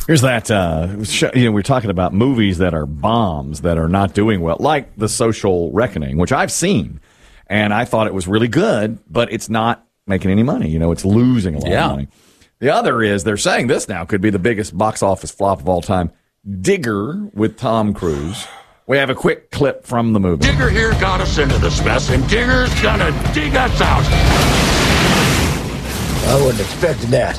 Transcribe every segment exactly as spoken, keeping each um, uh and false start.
Here's that, uh, sh- you know, we're talking about movies that are bombs, that are not doing well, like The Social Reckoning, which I've seen, and I thought it was really good, but it's not making any money. You know, it's losing a lot yeah. of money. The other is, they're saying this now could be the biggest box office flop of all time, Digger with Tom Cruise. We have a quick clip from the movie. Digger here got us into this mess, and Digger's gonna dig us out. I wouldn't expect that.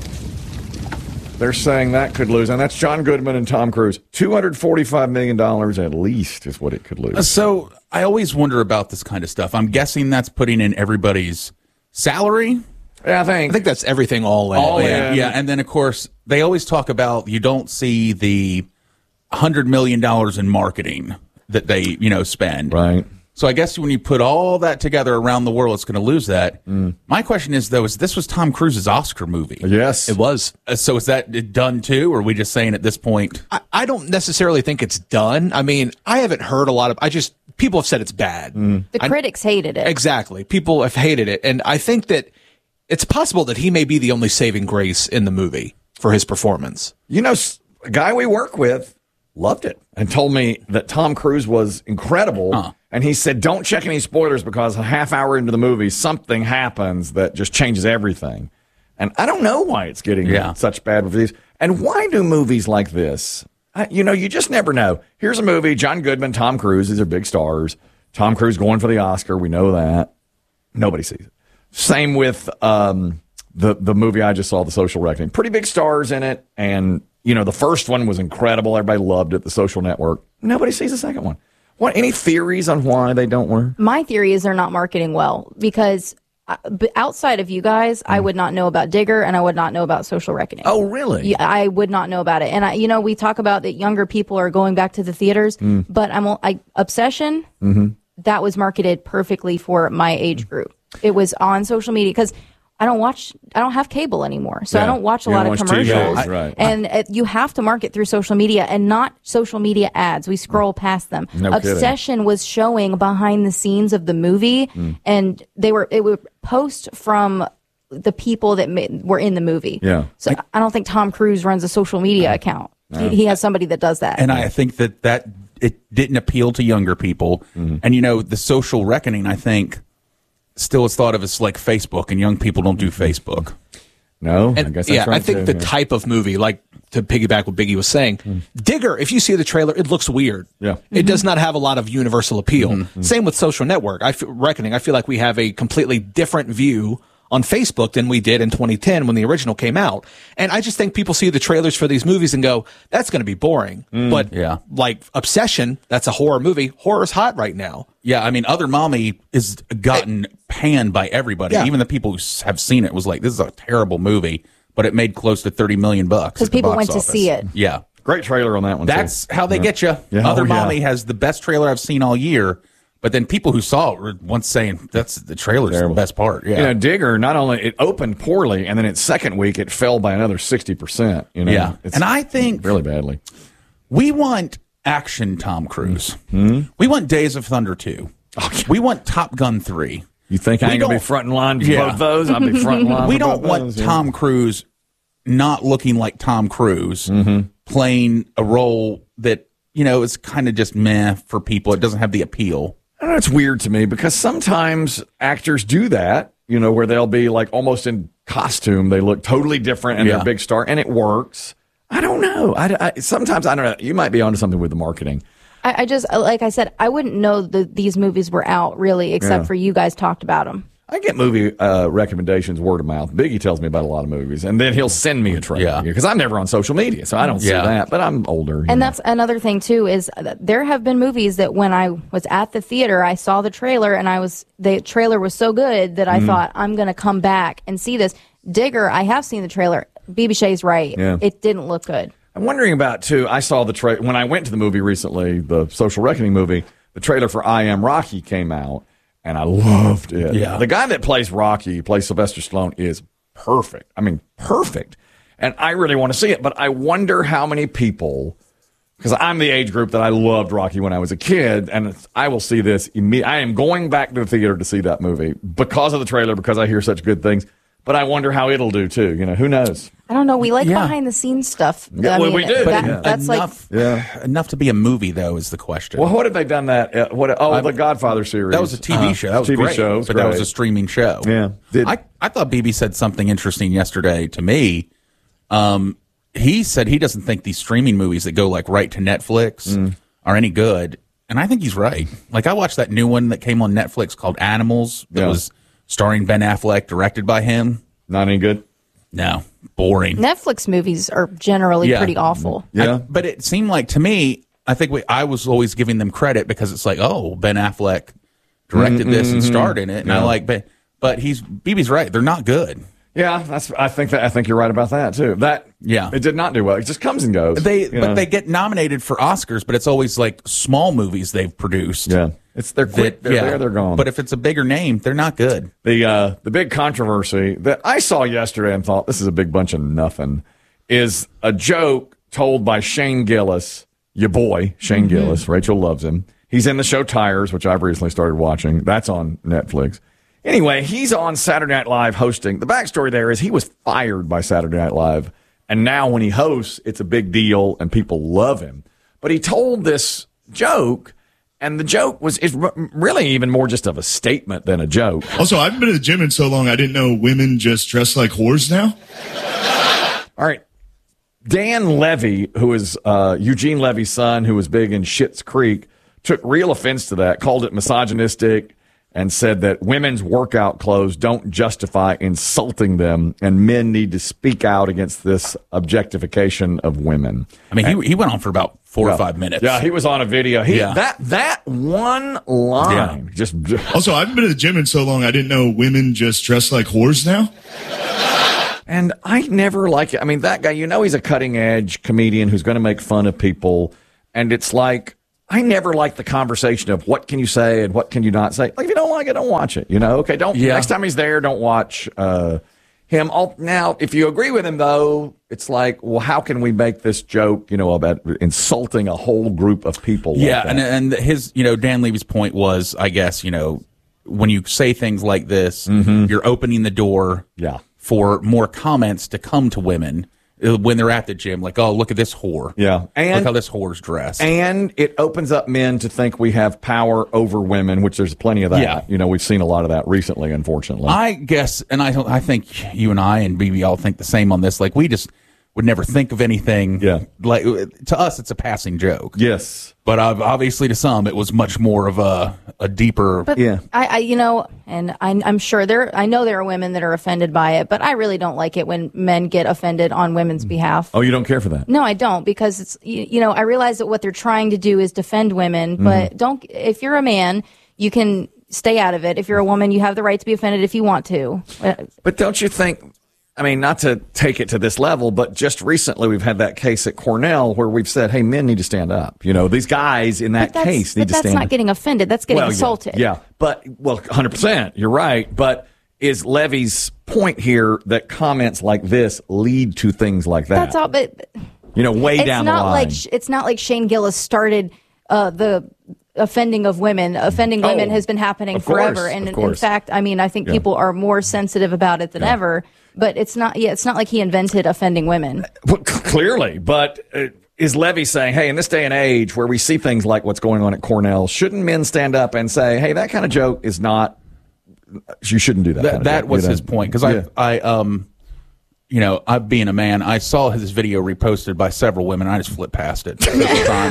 They're saying that could lose, and that's John Goodman and Tom Cruise. two hundred forty-five million dollars at least is what it could lose. So I always wonder about this kind of stuff. I'm guessing that's putting in everybody's salary. Yeah, I think. I think that's everything all in. All Yeah, in. yeah, and then, of course, they always talk about you don't see the one hundred million dollars in marketing that they, you know, spend. Right. So I guess when you put all that together around the world, it's going to lose that. Mm. My question is, though, is this was Tom Cruise's Oscar movie? Yes. It was. Uh, so is that done, too, or are we just saying at this point? I, I don't necessarily think it's done. I mean, I haven't heard a lot of, I just, people have said it's bad. Mm. The I, critics hated it. Exactly. People have hated it. And I think that it's possible that he may be the only saving grace in the movie for his performance. You know, a guy we work with loved it and told me that Tom Cruise was incredible. Huh. And he said, don't check any spoilers because a half hour into the movie, something happens that just changes everything. And I don't know why it's getting yeah. such bad reviews. And why do movies like this? I, you know, you just never know. Here's a movie, John Goodman, Tom Cruise, these are big stars. Tom Cruise going for the Oscar, we know that. Nobody sees it. Same with um, the, the movie I just saw, The Social Reckoning. Pretty big stars in it. And, you know, the first one was incredible. Everybody loved it, The Social Network. Nobody sees the second one. What, any theories on why they don't work? My theory is they're not marketing well because uh, outside of you guys, mm. I would not know about Digger and I would not know about Social Reckoning. Oh, really? Yeah, I would not know about it. And, I, you know, we talk about that younger people are going back to the theaters, mm. but I'm I, Obsession, mm-hmm. that was marketed perfectly for my age group. It was on social media because I don't watch, I don't have cable anymore. So yeah. I don't watch a you lot of watch commercials. T V, right. And uh, you have to market through social media and not social media ads. We scroll past them. No Obsession kidding. was showing behind the scenes of the movie, mm. and they were, it would post from the people that ma- were in the movie. Yeah. So I, I don't think Tom Cruise runs a social media account. No. He, he has somebody that does that. And I think that that it didn't appeal to younger people. Mm. And, you know, The Social Reckoning, I think, still is thought of as like Facebook, and young people don't do Facebook. No, and, I guess that's yeah, right I think too, the yeah. type of movie, like to piggyback what Biggie was saying, mm. Digger, if you see the trailer, it looks weird. Yeah. It mm-hmm. does not have a lot of universal appeal. Mm-hmm. Same with Social Network. I feel, Reckoning, I feel like we have a completely different view on Facebook than we did in twenty ten when the original came out. And I just think people see the trailers for these movies and go, that's going to be boring. Mm, but yeah. like Obsession, that's a horror movie. Horror's hot right now. Yeah, I mean, Other Mommy is gotten it, panned by everybody. Yeah. Even the people who have seen it was like, this is a terrible movie, but it made close to thirty million bucks. Because people went office. to see it. Yeah. Great trailer on that one. That's too. how they yeah. get you. Yeah. Other oh, Mommy yeah. has the best trailer I've seen all year. But then people who saw it were once saying that's the trailer's Terrible. the best part. Yeah. You know, Digger, not only it opened poorly, and then its second week it fell by another sixty percent. You know, yeah. And I think really badly. We want action Tom Cruise. Mm-hmm. We want Days of Thunder two. Okay. We want Top Gun three. You think I ain't going to be front in line for yeah. both those? I'll be front in line We for don't both want those, Tom yeah. Cruise not looking like Tom Cruise, mm-hmm. playing a role that, you know, is kind of just meh for people. It doesn't have the appeal. I don't know, it's weird to me because sometimes actors do that, you know, where they'll be like almost in costume. They look totally different and yeah. they're a big star, and it works. I don't know. I, I, sometimes, I don't know. You might be onto something with the marketing. I, I just, like I said, I wouldn't know that these movies were out, really, except Yeah. for you guys talked about them. I get movie uh, recommendations word of mouth. Biggie tells me about a lot of movies, and then he'll send me a trailer. Yeah. Because I'm never on social media, so I don't see Yeah. that. But I'm older. you And know. that's another thing, too, is that there have been movies that when I was at the theater, I saw the trailer, and I was the trailer was so good that I Mhm. thought, I'm going to come back and see this. Digger, I have seen the trailer. B B Shay's right. Yeah. It didn't look good. I'm wondering about, too, I saw the trailer. When I went to the movie recently, the Social Reckoning movie, the trailer for I Am Rocky came out, and I loved it. Yeah. The guy that plays Rocky, plays Sylvester Stallone, is perfect. I mean, perfect. And I really want to see it, but I wonder how many people, because I'm the age group that I loved Rocky when I was a kid, and it's, I will see this immediately. I am going back to the theater to see that movie because of the trailer, because I hear such good things. but I wonder how it'll do too. You know, who knows? I don't know. We like Yeah. behind the scenes stuff. Yeah, I well, mean, we do. that- Yeah. That's enough, like Yeah. enough to be a movie, though, is the question. Well, what have they done that? Uh, what? Oh, the Godfather series. That was a T V show. That was T V great, show, it was but that was great. a streaming show. Yeah. Did- I, I thought B B said something interesting yesterday to me. Um, he said he doesn't think these streaming movies that go like right to Netflix Mm. are any good, and I think he's right. Like I watched that new one that came on Netflix called Animals that Yeah. was starring Ben Affleck, directed by him. Not any good. No, boring. Netflix movies are generally Yeah. pretty awful. Yeah. I- but it seemed like to me, I think we, I was always giving them credit because it's like, oh, Ben Affleck directed this and starred in it, and I Yeah. like, but but he's B B's right; they're not good. Yeah, that's. I think that. I think you're right about that too. That. Yeah. It did not do well. It just comes and goes. They you but know. they get nominated for Oscars, but it's always like small movies they've produced. Yeah. It's they're quick. that- They're yeah. there. They're gone. But if it's a bigger name, they're not good. The uh, the big controversy that I saw yesterday and thought this is a big bunch of nothing is a joke told by Shane Gillis, your boy Shane Gillis. Rachel loves him. He's in the show Tires, which I've recently started watching. That's on Netflix. Anyway, he's on Saturday Night Live hosting. The backstory there is he was fired by Saturday Night Live, and now when he hosts, it's a big deal and people love him. But he told this joke. And the joke was is r- really even more just of a statement than a joke. Also, I haven't been to the gym in so long, I didn't know women just dress like whores now. All right. Dan Levy, who is uh, Eugene Levy's son, who was big in Schitt's Creek, took real offense to that, called it misogynistic, and said that women's workout clothes don't justify insulting them, and men need to speak out against this objectification of women. I mean, he he went on for about four Yeah. or five minutes. Yeah, he was on a video. He, Yeah. That that one line just. Also, I haven't been to the gym in so long, I didn't know women just dress like whores now. And I never like it. I mean, that guy, you know, he's a cutting edge comedian who's going to make fun of people. And it's like, I never like the conversation of what can you say and what can you not say. Like, if you don't like it, don't watch it. You know, okay, don't, Yeah. next time he's there, don't watch uh, him. All, now, if you agree with him, though, it's like, well, how can we make this joke, you know, about insulting a whole group of people? like Yeah, that? and and his, you know, Dan Levy's point was, I guess, you know, when you say things like this, you're opening the door Yeah. for more comments to come to women uh, when they're at the gym. Like, oh, look at this whore. Yeah. And- look how this whore's dressed. And it opens up men to think we have power over women, which there's plenty of that. Yeah. You know, we've seen a lot of that recently, unfortunately. I guess, and I don't- I think you and I and B B all think the same on this. Like, we just would never think of anything. Yeah. Like, to us, it's a passing joke. yes. But uh, obviously, to some, it was much more of a a deeper. But Yeah. I, I, you know, and I, I'm sure there, I know there are women that are offended by it, but I really don't like it when men get offended on women's behalf. Oh, you don't care for that? No, I don't, because it's, you, you know, I realize that what they're trying to do is defend women, but don't, if you're a man, you can stay out of it. If you're a woman, you have the right to be offended if you want to. Uh, But don't you think, I mean, not to take it to this level, but just recently we've had that case at Cornell where we've said, hey, men need to stand up. You know, these guys in that But that's, case need but to that's stand not up. getting offended. That's getting Well, yeah, insulted. Yeah, but, well, one hundred percent. You're right. But is Levy's point here that comments like this lead to things like that? That's all. But but You know, way it's down the not line. like sh- it's not like Shane Gillis started uh, the offending of women. Offending Oh, women has been happening of course, forever, and of in, in course. fact, I mean, I think Yeah. people are more sensitive about it than ever. But it's not. Yeah, it's not like he invented offending women. Well, c- clearly, but uh, is Levy saying, hey, in this day and age where we see things like what's going on at Cornell, shouldn't men stand up and say, hey, that kind of joke is not, you shouldn't do that. that kind of that joke, was you know? his point because Yeah. I I um you know I being a man I saw his video reposted by several women. I just flipped past it several times.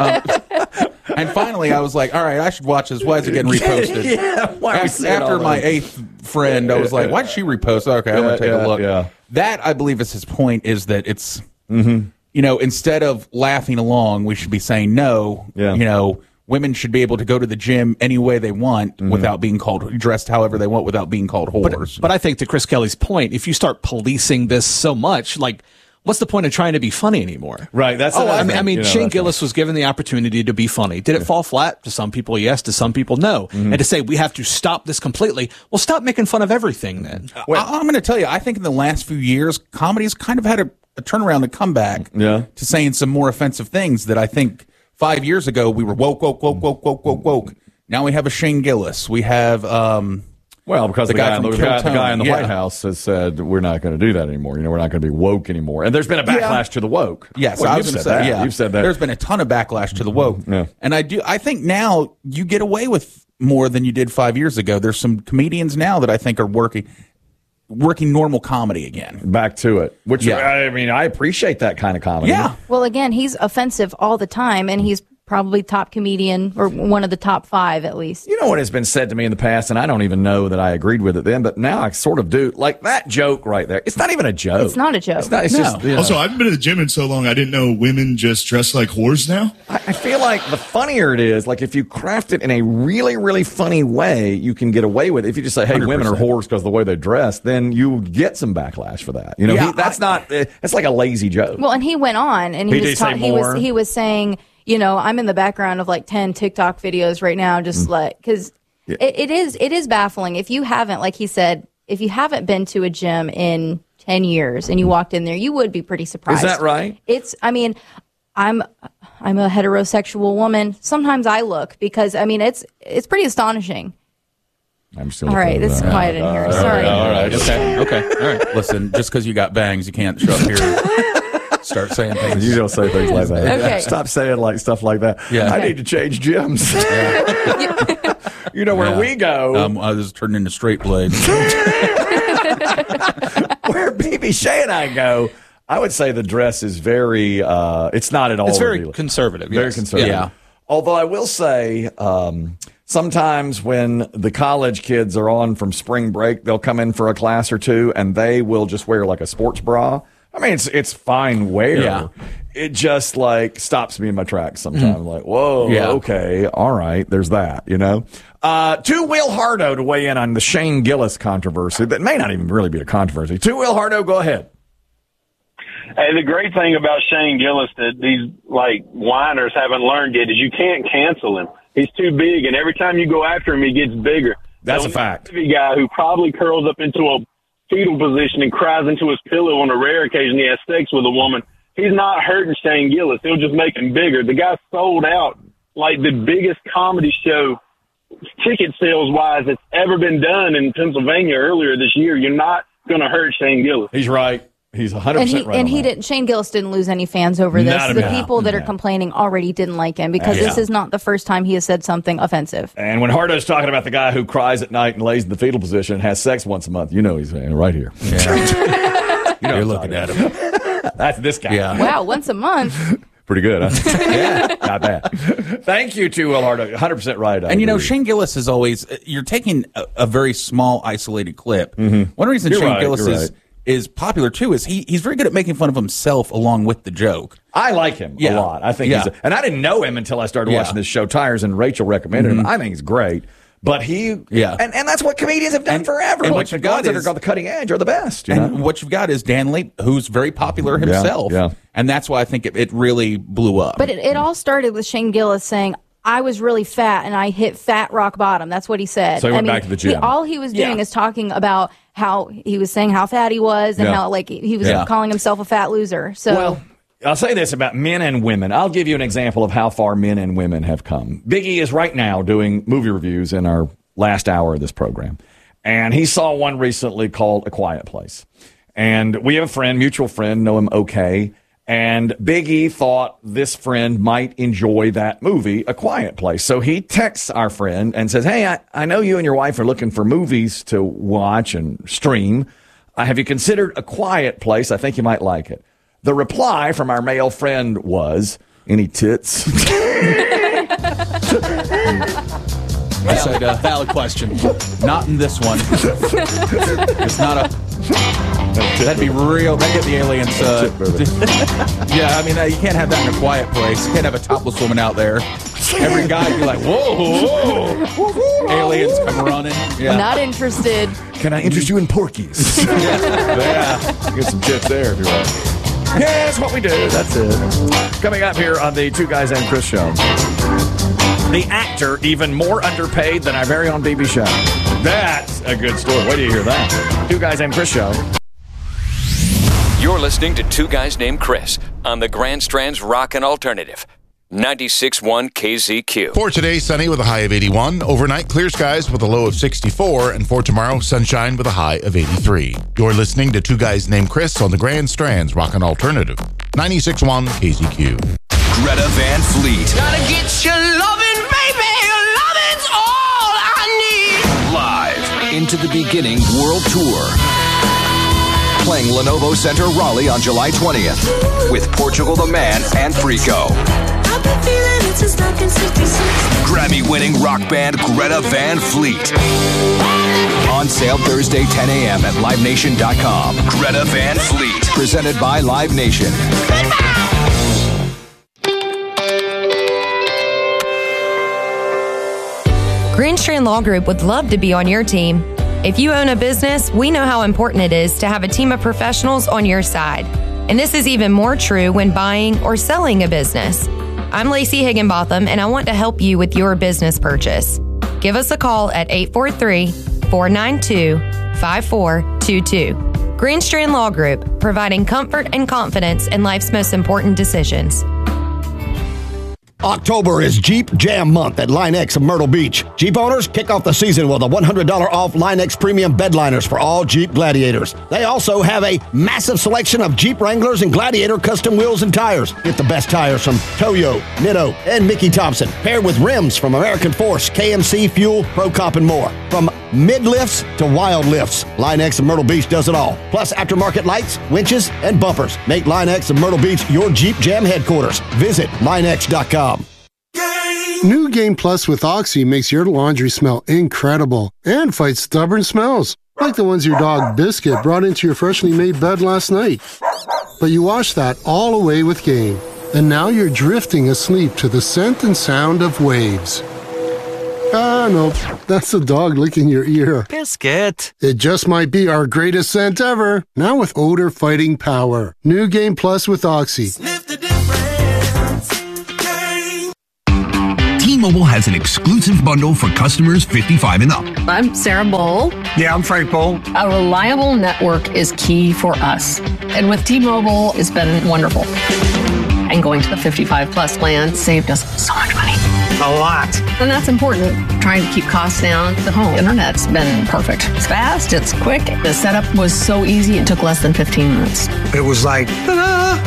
Um, and finally I was like, all right, I should watch this. Why is it getting reposted? Yeah, why are we After, seeing all after my this? eighth friend, I was like, why did she repost? Okay, I'm gonna take Yeah, a look. yeah. That I believe is his point. Is that it's Mm-hmm. you know, instead of laughing along, we should be saying no. Yeah. You know, women should be able to go to the gym any way they want Mm-hmm. without being called dressed however they want without being called whores. But I think to Chris Kelly's point, if you start policing this so much, like, what's the point of trying to be funny anymore? Right, that's oh, another I mean, thing, I mean you know, Shane that's Gillis was given the opportunity to be funny. Did it fall flat? To some people, yes. To some people, no. Mm-hmm. And to say we have to stop this completely, well, stop making fun of everything then. I, I'm going to tell you, I think in the last few years, comedy's kind of had a, a turnaround, a comeback Yeah. to saying some more offensive things that I think five years ago we were woke, woke, woke, woke, woke, woke, woke. Now we have a Shane Gillis. We have, um, Well, because the, The guy, guy in from the, Kill guy, the guy in the Tony, White yeah. House has said we're not going to do that anymore. You know, we're not going to be woke anymore. And there's been a backlash to the woke. Yes, well, I you've was going said to say, that. yeah. You've said that. There's been a ton of backlash to the woke. Yeah. And I do, I think now you get away with more than you did five years ago. There's some comedians now that I think are working, working normal comedy again. Back to it. Which, Yeah. I mean, I appreciate that kind of comedy. Yeah. Well, again, he's offensive all the time, and he's probably top comedian or one of the top five at least. You know what has been said to me in the past, and I don't even know that I agreed with it then, but now I sort of do. Like that joke right there. It's not even a joke. It's not a joke. It's not. It's No. just. You know, Also, I haven't been to the gym in so long, I didn't know women just dress like whores now. I, I feel like the funnier it is, like if you craft it in a really, really funny way, you can get away with it. If you just say, "Hey, one hundred women are percent. whores because of the way they dress," then you get some backlash for that. You know, Yeah, he, that's I- not. Uh, it's like a lazy joke. Well, and he went on and he, He did was say ta- he more. was he was saying, you know, I'm in the background of like ten TikTok videos right now, just like because it, it is it is baffling if you haven't, like he said, if you haven't been to a gym in ten years and you walked in there, you would be pretty surprised. Is that right? It's. I mean, I'm I'm a heterosexual woman. Sometimes I look because I mean it's it's pretty astonishing. I'm still All right, it's quiet in here. Sorry. All right. Okay. Okay. All right. Listen, just because you got bangs, you can't show up here and start saying things. You don't say things like that. Okay. Stop saying like stuff like that. Yeah. I Okay. need to change gyms. You know where Yeah. we go, Um, I was turned into straight blade. where B B Shay and I go. I would say the dress is very. Uh, it's not at all. It's very revealing. conservative. Very yes. conservative. Yeah. Although I will say, um, sometimes when the college kids are on from spring break, they'll come in for a class or two, and they will just wear like a sports bra. I mean, it's it's fine wear. Yeah. It just like stops me in my tracks sometimes. Like, whoa, Yeah. okay, all right, there's that, you know. Uh, to Will Hardo to weigh in on the Shane Gillis controversy that may not even really be a controversy. To Will Hardo, go ahead. Hey, the great thing about Shane Gillis that these like whiners haven't learned yet is you can't cancel him. He's too big, and every time you go after him, he gets bigger. That's So a fact. The guy who probably curls up into a fetal position and cries into his pillow on a rare occasion he has sex with a woman. He's not hurting Shane Gillis. He'll just make him bigger. The guy sold out like the biggest comedy show, ticket sales wise, that's ever been done in Pennsylvania earlier this year. You're not going to hurt Shane Gillis. He's right. He's one hundred And percent he right. and on he that. didn't. Shane Gillis didn't lose any fans over this. Not a The bit. people that are Yeah. complaining already didn't like him because this Yeah. is not the first time he has said something offensive. And when Hardo's talking about the guy who cries at night and lays in the fetal position and has sex once a month, you know he's saying it right here. You know, You're looking at him. That's this guy. Yeah. Wow, once a month. Pretty good, huh? Yeah. Not bad. Thank you to Will Hardo. one hundred percent right. I And you know, agree. Shane Gillis is always, you're taking a, a very small, isolated clip. One reason You're Shane right, Gillis you're is, right. is popular too is he he's very good at making fun of himself along with the joke. I like him Yeah. a lot. I think Yeah. he's, a, and I didn't know him until I started Yeah. watching this show, Tires, and Rachel recommended him. I think he's great. But he, Yeah. and, and that's what comedians have done And- forever. and like what the you've got ones that is- are on the cutting edge are the best. You And know? what you've got is Dan Leap, who's very popular himself. yeah. And that's why I think it, it really blew up. But it, it all started with Shane Gillis saying, I was really fat and I hit fat rock bottom. That's what he said. So he I went mean, back to the gym. He, all he was doing Yeah. is talking about how he was saying how fat he was and Yeah. how like he was Yeah. calling himself a fat loser. So Well, I'll say this about men and women. I'll give you an example of how far men and women have come. Biggie is right now doing movie reviews in our last hour of this program. And he saw one recently called A Quiet Place. And we have a friend, mutual friend, know him okay. And Biggie thought this friend might enjoy that movie, A Quiet Place. So he texts our friend and says, hey, I, I know you and your wife are looking for movies to watch and stream. Uh, have you considered A Quiet Place? I think you might like it. The reply from our male friend was, any tits? I said, uh, Valid question. not in this one. It's not a. That'd be real. That'd get the aliens. Uh, yeah, I mean, uh, you can't have that in a quiet place. You can't have a topless woman out there. Every guy would be like, whoa, whoa. Aliens come running. Yeah. not interested. Can I interest you in Porky's? Yeah. Get some tips there if you want. Yeah, that's what we do. That's it. Coming up here on the Two Guys and Chris show. The actor even more underpaid than our very own B B show. That's a good story. Wait till you hear that. Two Guys and Chris show. You're listening to Two Guys Named Chris on the Grand Strand's Rockin' Alternative. ninety-six point one K Z Q. For today, sunny with a high of eighty-one. Overnight, clear skies with a low of sixty-four. And for tomorrow, sunshine with a high of eighty-three. You're listening to Two Guys Named Chris on the Grand Strands Rockin' Alternative. ninety-six point one K Z Q. Greta Van Fleet. Gotta get your lovin', baby. Lovin's all I need. Live Into the Beginning World Tour. Playing Lenovo Center Raleigh on July twentieth with Portugal the Man and Frico. I've been feeling it since nineteen sixty-six. Grammy-winning rock band Greta Van Fleet. On sale Thursday, ten a.m. at live nation dot com. Greta Van Fleet. Presented by Live Nation. Greenstrand Law Group would love to be on your team. If you own a business, we know how important it is to have a team of professionals on your side. And this is even more true when buying or selling a business. I'm Lacey Higginbotham, and I want to help you with your business purchase. Give us a call at eight four three, four nine two, five four two two. Greenstrand Law Group, providing comfort and confidence in life's most important decisions. October is Jeep Jam Month at Line X of Myrtle Beach. Jeep owners kick off the season with a one hundred dollars off Line X premium bed liners for all Jeep Gladiators. They also have a massive selection of Jeep Wranglers and Gladiator custom wheels and tires. Get the best tires from Toyo, Nitto, and Mickey Thompson, paired with rims from American Force, K M C, Fuel, Pro Cop, and more. From mid-lifts to wild lifts, Line X of Myrtle Beach does it all. Plus aftermarket lights, winches, and bumpers. Make Line X of Myrtle Beach your Jeep Jam headquarters. Visit line x dot com. New Game Plus with Oxy makes your laundry smell incredible and fights stubborn smells, like the ones your dog Biscuit brought into your freshly made bed last night. But you washed that all away with Game, and now you're drifting asleep to the scent and sound of waves. Ah, no, that's the dog licking your ear. Biscuit. It just might be our greatest scent ever, now with odor-fighting power. New Game Plus with Oxy. T-Mobile has an exclusive bundle for customers fifty-five and up. I'm Sarah Bowl. Yeah, I'm Frank Bowl. A reliable network is key for us. And with T-Mobile, it's been wonderful. And going to the fifty-five plus plan saved us so much money. A lot. And that's important. Trying to keep costs down. The home internet's been perfect. It's fast, it's quick. The setup was so easy, it took less than fifteen minutes. It was like, ta-da!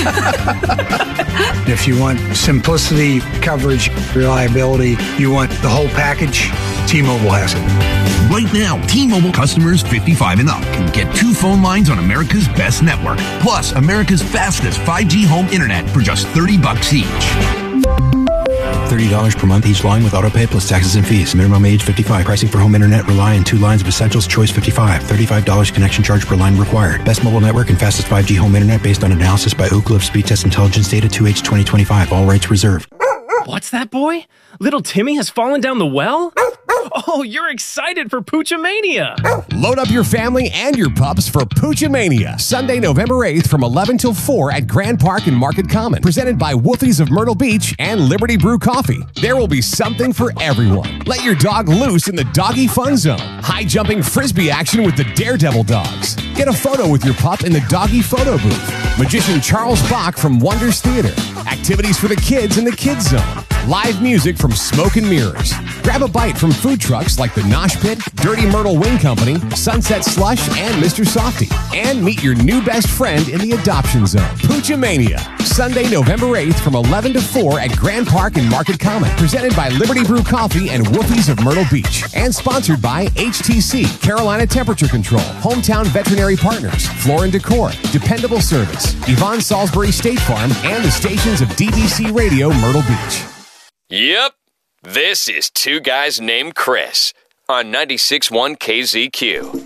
If you want simplicity, coverage, reliability, you want the whole package, T-Mobile has it. Right now, T-Mobile customers fifty-five and up can get two phone lines on America's best network, plus America's fastest five G home internet for just thirty bucks each. thirty dollars per month each line with autopay plus taxes and fees. Minimum age fifty-five. Pricing for home internet rely on two lines of Essentials Choice fifty-five. thirty-five dollars connection charge per line required. Best mobile network and fastest five G home internet based on analysis by Ookla of Speed Test Intelligence Data two H twenty twenty-five. All rights reserved. What's that, boy? Little Timmy has fallen down the well? Oh, you're excited for Pooch-a-mania. Load up your family and your pups for Pooch-a-mania. Sunday, November eighth from eleven till four at Grand Park and Market Common. Presented by Wolfies of Myrtle Beach and Liberty Brew Coffee. There will be something for everyone. Let your dog loose in the doggy fun zone. High jumping frisbee action with the Daredevil dogs. Get a photo with your pup in the doggy photo booth. Magician Charles Bach from Wonders Theater. Activities for the kids in the kids zone. Live music from Smoke and Mirrors. Grab a bite from food trucks like the Nosh Pit, Dirty Myrtle Wing Company, Sunset Slush, and Mister Softy. And meet your new best friend in the adoption zone. Pooch-a-mania. Sunday, November eighth from eleven to four at Grand Park and Market Common. Presented by Liberty Brew Coffee and Wolfies of Myrtle Beach. And sponsored by H T C, Carolina Temperature Control, Hometown Veterinary Partners, Floor and Decor, Dependable Service, Yvonne Salisbury State Farm, and the stations of D B C Radio Myrtle Beach. Yep, this is Two Guys Named Chris on ninety-six point one K Z Q.